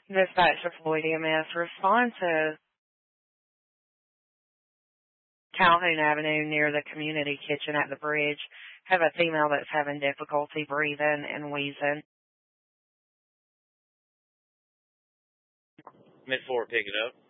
Dispatch to Floyd EMS. Respond to Calhoun Avenue near the community kitchen at the bridge. Have a female that's having difficulty breathing and wheezing. Mid-4, pick it up.